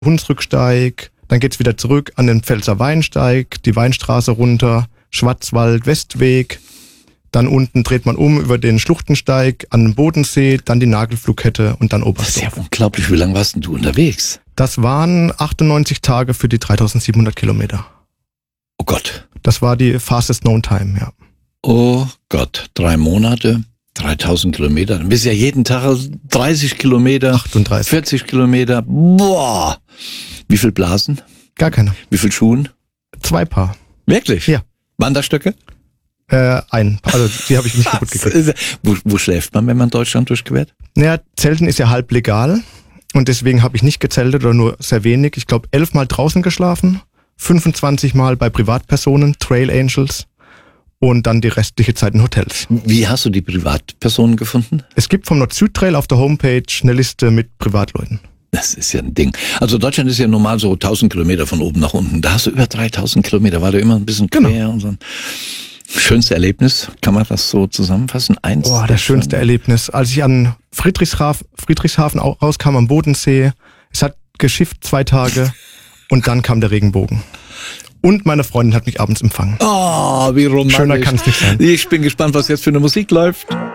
Hunsrücksteig, dann geht's wieder zurück an den Pfälzer Weinsteig, die Weinstraße runter, Schwarzwald, Westweg. Dann unten dreht man um über den Schluchtensteig an den Bodensee, dann die Nagelflughette und dann Oberstdorf. Das ist ja unglaublich. Wie lange warst denn du unterwegs? Das waren 98 Tage für die 3700 Kilometer. Oh Gott. Das war die fastest known time, ja. Oh Gott. 3 Monate, 3000 Kilometer. Dann bist du ja jeden Tag 30 Kilometer. 38. 40 Kilometer. Boah. Wie viel Blasen? Gar keine. Wie viel Schuhen? 2 Paar. Wirklich? Ja. Wanderstöcke? Also die habe ich nicht kaputt gekriegt. Wo schläft man, wenn man Deutschland durchquert? Naja, Zelten ist ja halb legal und deswegen habe ich nicht gezeltet oder nur sehr wenig. Ich glaube 11 Mal draußen geschlafen, 25 Mal bei Privatpersonen, Trail Angels und dann die restliche Zeit in Hotels. Wie hast du die Privatpersonen gefunden? Es gibt vom Nord-Süd-Trail auf der Homepage eine Liste mit Privatleuten. Das ist ja ein Ding. Also Deutschland ist ja normal so 1000 Kilometer von oben nach unten. Da hast du über 3000 Kilometer, war du immer ein bisschen quer und so. Schönste Erlebnis, kann man das so zusammenfassen? Das schönste Erlebnis. Als ich an Friedrichshafen rauskam am Bodensee, es hat geschifft 2 Tage und dann kam der Regenbogen. Und meine Freundin hat mich abends empfangen. Oh, wie romantisch. Schöner kann es nicht sein. Ich bin gespannt, was jetzt für eine Musik läuft.